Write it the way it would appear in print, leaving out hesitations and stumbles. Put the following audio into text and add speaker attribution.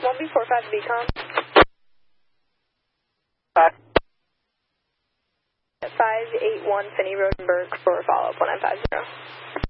Speaker 1: 1B45 Beacon. 581 Finney Rodenberg for follow-up 1950.